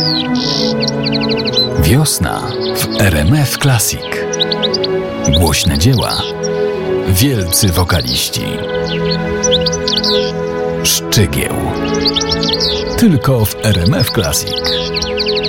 Wiosna w RMF Classic. Głośne dzieła, wielcy wokaliści. Szczygieł. Tylko w RMF Classic.